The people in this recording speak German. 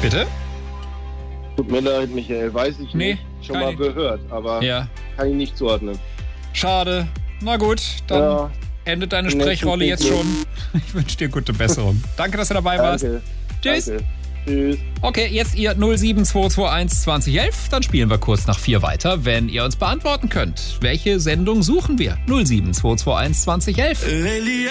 Bitte? Tut mir leid, Michael, weiß ich nicht. Schon mal gehört, aber kann ich nicht zuordnen. Schade. Na gut, dann endet deine Sprechrolle jetzt schon. Ich wünsche dir gute Besserung. Danke, dass du dabei warst. Tschüss. Danke. Tschüss. Okay, jetzt ihr 07221 2011. Dann spielen wir kurz nach 4 weiter, wenn ihr uns beantworten könnt. Welche Sendung suchen wir? 07221 2011.